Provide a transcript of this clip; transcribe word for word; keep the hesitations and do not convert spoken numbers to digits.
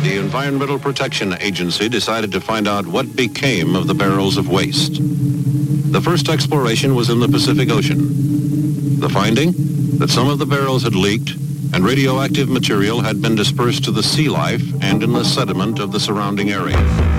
the Environmental Protection Agency decided to find out what became of the barrels of waste. The first exploration was in the Pacific Ocean. The finding? That some of the barrels had leaked and radioactive material had been dispersed to the sea life and in the sediment of the surrounding area.